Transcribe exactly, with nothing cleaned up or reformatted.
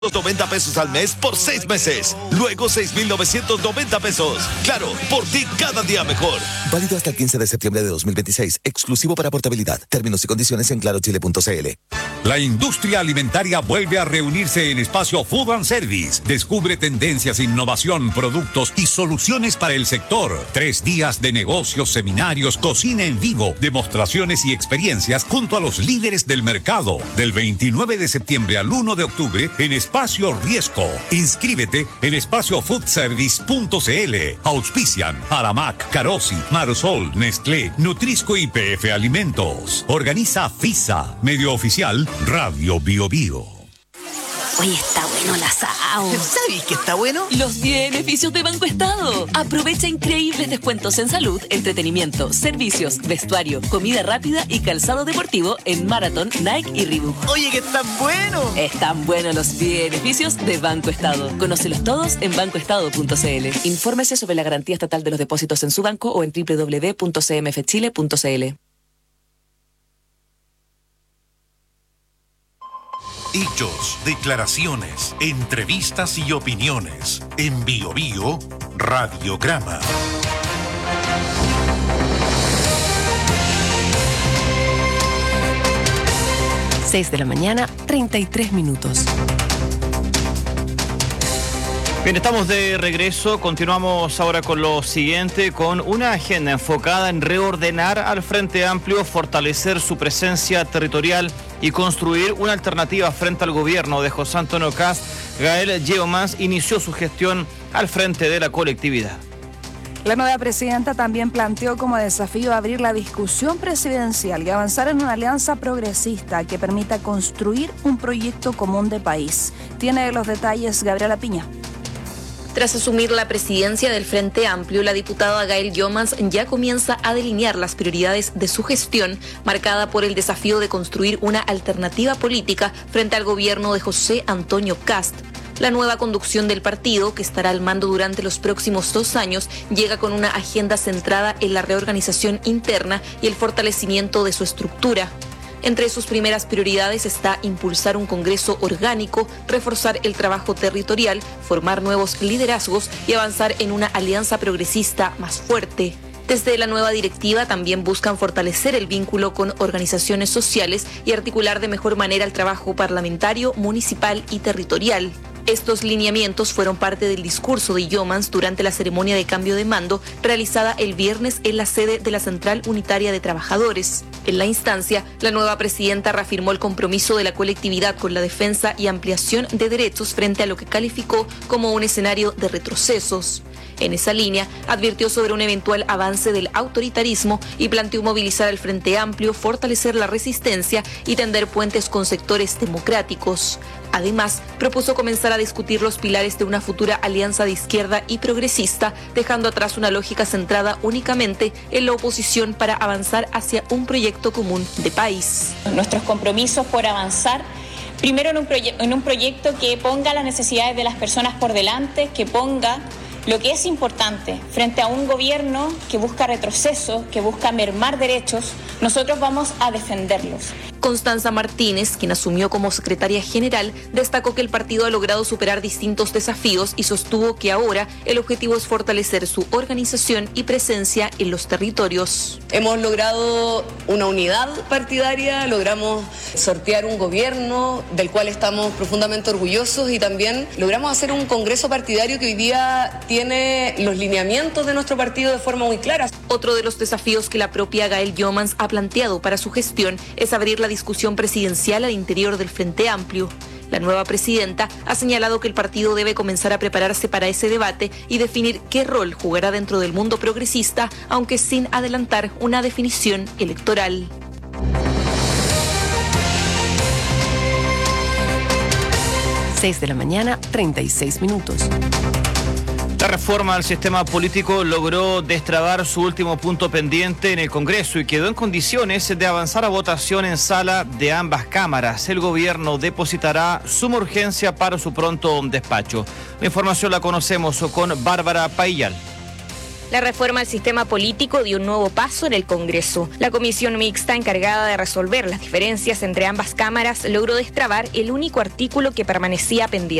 noventa pesos al mes por seis meses. Luego seis mil novecientos noventa pesos. Claro, por ti cada día mejor. Válido hasta el quince de septiembre de dos mil veintiséis. Exclusivo para portabilidad. Términos y condiciones en claro chile punto c l. La industria alimentaria vuelve a reunirse en Espacio Food and Service. Descubre tendencias, innovación, productos y soluciones para el sector. Tres días de negocios, seminarios, cocina en vivo, demostraciones y experiencias junto a los líderes del mercado. Del veintinueve de septiembre al uno de octubre en Espacio Riesco. Inscríbete en espacio food service punto c l. Auspician Aramac, Carosi, Marosol, Nestlé, Nutrisco y P F Alimentos. Organiza FISA. Medio oficial Radio Bio Bio. Oye, está bueno el asado. ¿Sabes qué está bueno? Los beneficios de Banco Estado. Aprovecha increíbles descuentos en salud, entretenimiento, servicios, vestuario, comida rápida y calzado deportivo en Marathon, Nike y Reebok. Oye, que están buenos. Están buenos los beneficios de Banco Estado. Conócelos todos en banco estado punto c l. Infórmese sobre la garantía estatal de los depósitos en su banco o en doble u doble u doble u punto c m f chile punto c l. Hechos, declaraciones, entrevistas y opiniones. En Bio Bio, Radiograma. seis de la mañana, treinta y tres minutos. Bien, estamos de regreso. Continuamos ahora con lo siguiente, con una agenda enfocada en reordenar al Frente Amplio, fortalecer su presencia territorial y construir una alternativa frente al gobierno de José Antonio Kast. Gael Yeomans inició su gestión al frente de la colectividad. La nueva presidenta también planteó como desafío abrir la discusión presidencial y avanzar en una alianza progresista que permita construir un proyecto común de país. Tiene los detalles Gabriela Piña. Tras asumir la presidencia del Frente Amplio, la diputada Gael Yeomans ya comienza a delinear las prioridades de su gestión, marcada por el desafío de construir una alternativa política frente al gobierno de José Antonio Kast. La nueva conducción del partido, que estará al mando durante los próximos dos años, llega con una agenda centrada en la reorganización interna y el fortalecimiento de su estructura. Entre sus primeras prioridades está impulsar un Congreso orgánico, reforzar el trabajo territorial, formar nuevos liderazgos y avanzar en una alianza progresista más fuerte. Desde la nueva directiva también buscan fortalecer el vínculo con organizaciones sociales y articular de mejor manera el trabajo parlamentario, municipal y territorial. Estos lineamientos fueron parte del discurso de Yeomans durante la ceremonia de cambio de mando realizada el viernes en la sede de la Central Unitaria de Trabajadores. En la instancia, la nueva presidenta reafirmó el compromiso de la colectividad con la defensa y ampliación de derechos frente a lo que calificó como un escenario de retrocesos. En esa línea, advirtió sobre un eventual avance del autoritarismo y planteó movilizar al Frente Amplio, fortalecer la resistencia y tender puentes con sectores democráticos. Además, propuso comenzar a discutir los pilares de una futura alianza de izquierda y progresista, dejando atrás una lógica centrada únicamente en la oposición para avanzar hacia un proyecto común de país. Nuestros compromisos por avanzar, primero en un, proye- en un proyecto que ponga las necesidades de las personas por delante, que ponga lo que es importante frente a un gobierno que busca retroceso, que busca mermar derechos. Nosotros vamos a defenderlos. Constanza Martínez, quien asumió como secretaria general, destacó que el partido ha logrado superar distintos desafíos y sostuvo que ahora el objetivo es fortalecer su organización y presencia en los territorios. Hemos logrado una unidad partidaria, logramos sortear un gobierno del cual estamos profundamente orgullosos y también logramos hacer un congreso partidario que hoy día tiene los lineamientos de nuestro partido de forma muy clara. Otro de los desafíos que la propia Gael Yeomans ha planteado para su gestión es abrir la discusión presidencial al interior del Frente Amplio. La nueva presidenta ha señalado que el partido debe comenzar a prepararse para ese debate y definir qué rol jugará dentro del mundo progresista, aunque sin adelantar una definición electoral. seis de la mañana, treinta y seis minutos. La reforma al sistema político logró destrabar su último punto pendiente en el Congreso y quedó en condiciones de avanzar a votación en sala de ambas cámaras. El gobierno depositará suma urgencia para su pronto despacho. La información la conocemos con Bárbara Paillal. La reforma al sistema político dio un nuevo paso en el Congreso. La comisión mixta encargada de resolver las diferencias entre ambas cámaras logró destrabar el único artículo que permanecía pendiente.